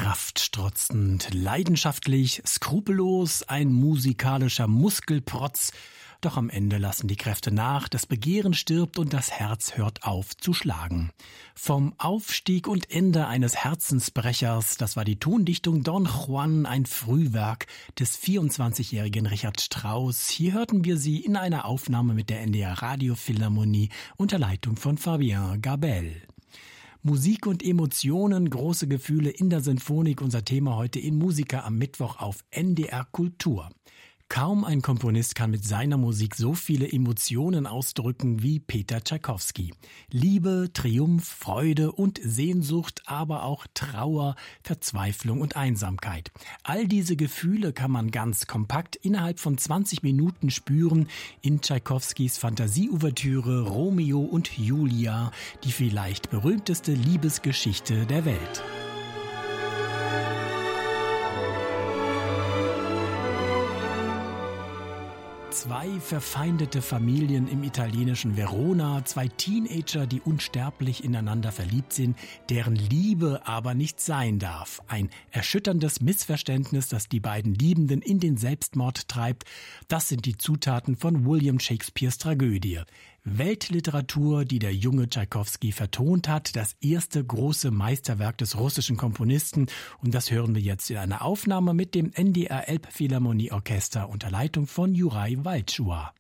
Kraftstrotzend, leidenschaftlich, skrupellos, ein musikalischer Muskelprotz. Doch am Ende lassen die Kräfte nach, das Begehren stirbt und das Herz hört auf zu schlagen. Vom Aufstieg und Ende eines Herzensbrechers, das war die Tondichtung Don Juan, ein Frühwerk des 24-jährigen Richard Strauss. Hier hörten wir sie in einer Aufnahme mit der NDR Radiophilharmonie unter Leitung von Fabien Gabel. Musik und Emotionen, große Gefühle in der Sinfonik, unser Thema heute in Musica am Mittwoch auf NDR Kultur. Kaum ein Komponist kann mit seiner Musik so viele Emotionen ausdrücken wie Peter Tschaikowski. Liebe, Triumph, Freude und Sehnsucht, aber auch Trauer, Verzweiflung und Einsamkeit. All diese Gefühle kann man ganz kompakt innerhalb von 20 Minuten spüren in Tschaikowskis Fantasieouvertüre Romeo und Julia, die vielleicht berühmteste Liebesgeschichte der Welt. Zwei verfeindete Familien im italienischen Verona, zwei Teenager, die unsterblich ineinander verliebt sind, deren Liebe aber nicht sein darf. Ein erschütterndes Missverständnis, das die beiden Liebenden in den Selbstmord treibt, das sind die Zutaten von William Shakespeares Tragödie. Weltliteratur, die der junge Tschaikowski vertont hat, das erste große Meisterwerk des russischen Komponisten, und das hören wir jetzt in einer Aufnahme mit dem NDR Elbphilharmonie Orchester unter Leitung von Juraj Walczua.